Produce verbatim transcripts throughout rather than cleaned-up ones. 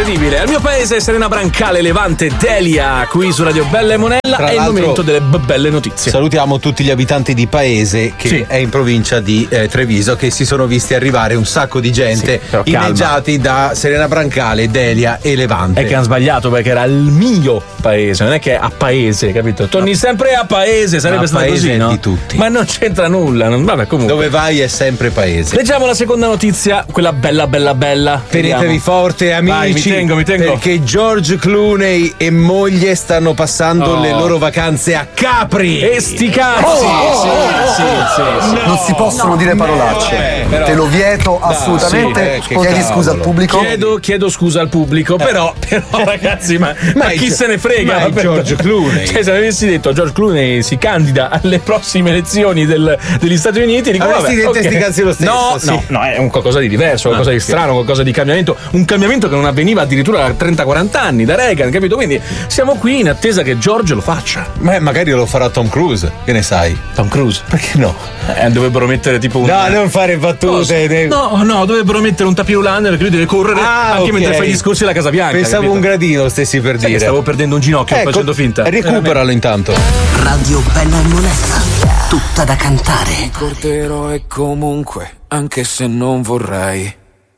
incredibile. Al mio paese Serena Brancale, Levante, Delia, qui su Radio Bella e Monella. Tra è il momento delle b- belle notizie. Salutiamo tutti gli abitanti di Paese, che Sì. è in provincia di eh, Treviso, che si sono visti arrivare un sacco di gente, Sì, però calma. inneggiati da Serena Brancale, Delia e Levante. È che hanno sbagliato, perché era il mio paese, non è che è a paese, capito? Torni sempre a paese, sarebbe Ma stato paese così, è no? di tutti. Ma non c'entra nulla, non... vabbè, comunque. Dove vai è sempre Paese. Leggiamo la seconda notizia, quella bella bella bella. Tenetevi Vediamo. forte, amici. Vai, mi tengo, mi tengo. Perché George Clooney e moglie stanno passando Oh. le loro vacanze a Capri. E sti cazzi! Oh, sì, oh, sì, oh, sì, sì, sì. Non si possono dire parolacce. però- Te lo vieto assolutamente. sì, eh, che Chiedi cavolo. scusa al pubblico. Chiedo, chiedo scusa al pubblico, però, però ragazzi, ma, ma è chi Gio- se ne frega? ma è Vabbè. George Clooney. Cioè, se avessi detto George Clooney si candida alle prossime elezioni del- degli Stati Uniti, dico Avresti vabbè, detto ok. sti cazzi lo stesso, No, sì. no, no, è un qualcosa di diverso, qualcosa di strano, qualcosa di cambiamento, un cambiamento che non avveniva addirittura da trenta quaranta anni, da Reagan, capito? Quindi siamo qui in attesa che George lo faccia. Ma magari lo farà Tom Cruise, che ne sai? Tom Cruise. Perché no? Eh, dovrebbero mettere tipo un. No, non fare battute. ne- No, no, dovrebbero mettere un tapirulan perché lui deve correre Ah, anche ok. mentre fa i discorsi alla Casa Bianca. Pensavo capito? un gradino stessi per Sai che dire. stavo perdendo un ginocchio Ecco, facendo finta. Recuperalo intanto. Radio Bella e Monella, tutta da cantare. Ti porterò e comunque, anche se non vorrei,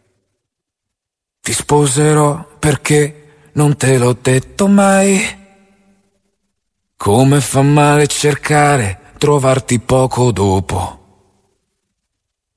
ti sposerò perché non te l'ho detto mai. Come fa male cercare, trovarti poco dopo.